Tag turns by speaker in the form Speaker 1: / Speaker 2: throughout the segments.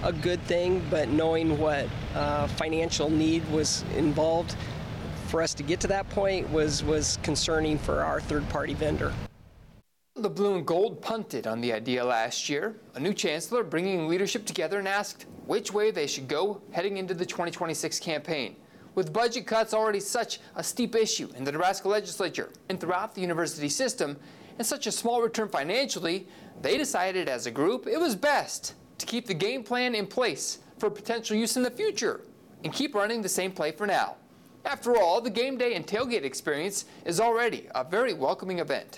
Speaker 1: a good thing, but knowing what financial need was involved for us to get to that point was concerning for our third-party vendor.
Speaker 2: The blue and gold punted on the idea last year. A new chancellor bringing leadership together and asked which way they should go heading into the 2026 campaign. With budget cuts already such a steep issue in the Nebraska legislature and throughout the university system, and such a small return financially, they decided as a group it was best to keep the game plan in place for potential use in the future and keep running the same play for now. After all, the game day and tailgate experience is already a very welcoming event.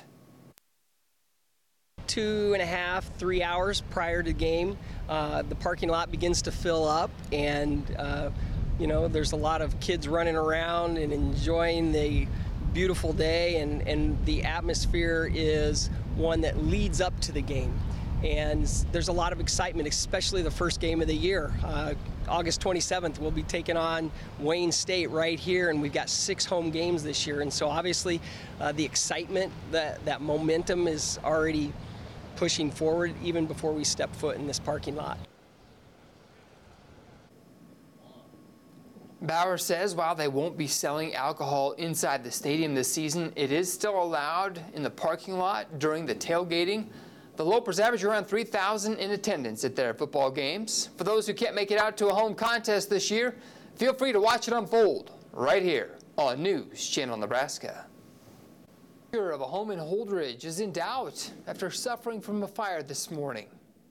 Speaker 1: 2.5, 3 hours prior to game, the parking lot begins to fill up, and there's a lot of kids running around and enjoying the beautiful day, and the atmosphere is one that leads up to the game. And there's a lot of excitement, especially the first game of the year. August 27th, we'll be taking on Wayne State right here, and we've got 6 home games this year. And so obviously the excitement, that momentum is already pushing forward even before we step foot in this parking lot.
Speaker 2: Bauer says while they won't be selling alcohol inside the stadium this season, it is still allowed in the parking lot during the tailgating. The Lopers average around 3,000 in attendance at their football games. For those who can't make it out to a home contest this year, feel free to watch it unfold right here on News Channel Nebraska. The owner of a home in Holdridge is in doubt after suffering from a fire this morning.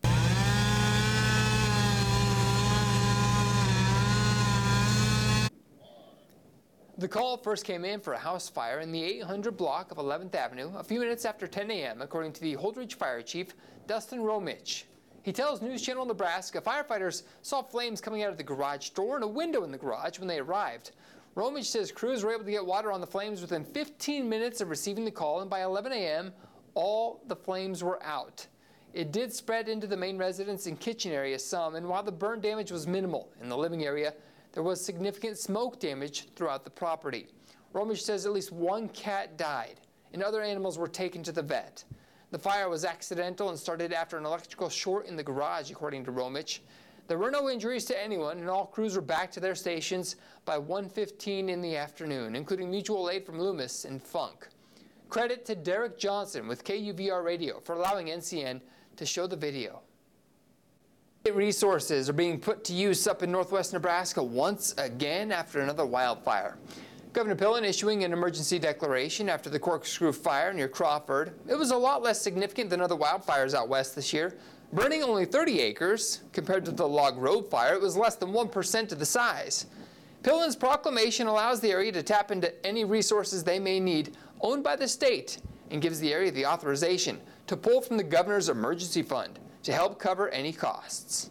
Speaker 2: The call first came in for a house fire in the 800 block of 11th Avenue a few minutes after 10 a.m., according to the Holdridge Fire Chief, Dustin Romich. He tells News Channel Nebraska firefighters saw flames coming out of the garage door and a window in the garage when they arrived. Romich says crews were able to get water on the flames within 15 minutes of receiving the call, and by 11 a.m., all the flames were out. It did spread into the main residence and kitchen area some, and while the burn damage was minimal in the living area, there was significant smoke damage throughout the property. Romich says at least one cat died, and other animals were taken to the vet. The fire was accidental and started after an electrical short in the garage, according to Romich. There were no injuries to anyone, and all crews were back to their stations by 1:15 in the afternoon, including mutual aid from Loomis and Funk. Credit to Derek Johnson with KUVR Radio for allowing NCN to show the video. Resources are being put to use up in northwest Nebraska once again after another wildfire. Governor Pillen issuing an emergency declaration after the Corkscrew fire near Crawford. It was a lot less significant than other wildfires out west this year, burning only 30 acres. Compared to the Log Road fire, it was less than 1% of the size. Pillen's proclamation allows the area to tap into any resources they may need owned by the state and gives the area the authorization to pull from the governor's emergency fund to help cover any costs.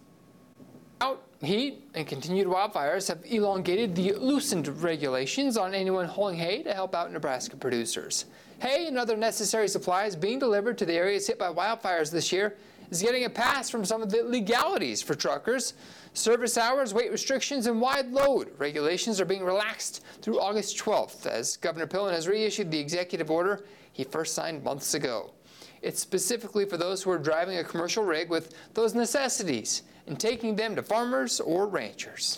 Speaker 2: Heat and continued wildfires have elongated the loosened regulations on anyone hauling hay to help out Nebraska producers. Hay and other necessary supplies being delivered to the areas hit by wildfires this year is getting a pass from some of the legalities for truckers. Service hours, weight restrictions, and wide load regulations are being relaxed through August 12th as Governor Pillen has reissued the executive order he first signed months ago. It's specifically for those who are driving a commercial rig with those necessities and taking them to farmers or ranchers.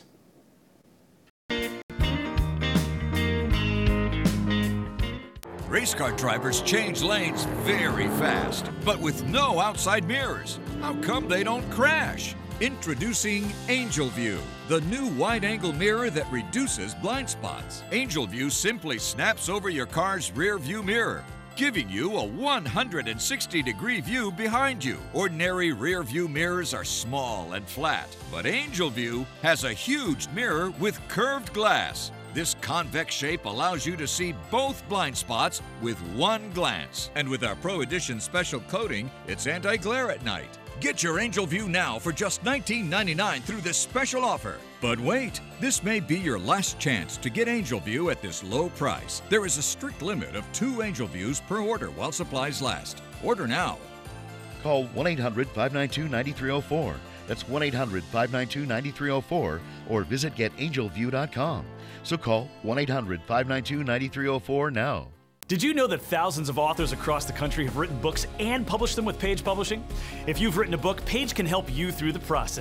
Speaker 3: Race car drivers change lanes very fast, but with no outside mirrors. How come they don't crash? Introducing Angel View, the new wide-angle mirror that reduces blind spots. Angel View simply snaps over your car's rear view mirror, giving you a 160-degree view behind you. Ordinary rear view mirrors are small and flat, but Angel View has a huge mirror with curved glass. This convex shape allows you to see both blind spots with one glance. And with our Pro Edition special coating, it's anti-glare at night. Get your Angel View now for just $19.99 through this special offer. But wait, this may be your last chance to get Angel View at this low price. There is a strict limit of 2 Angel Views per order while supplies last. Order now.
Speaker 4: Call 1-800-592-9304. That's 1-800-592-9304 or visit getangelview.com. So call 1-800-592-9304 now.
Speaker 5: Did you know that thousands of authors across the country have written books and published them with Page Publishing? If you've written a book, Page can help you through the process.